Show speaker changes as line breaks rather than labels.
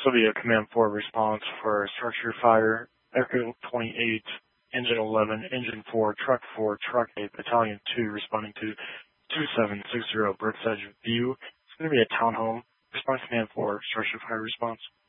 This will be a Command 4 response for structure fire, Echo 28, Engine 11, Engine 4, Truck 8, Battalion 2, responding to 2760 Brooks Edge View. It's going to be a townhome. Response Command 4, structure fire response.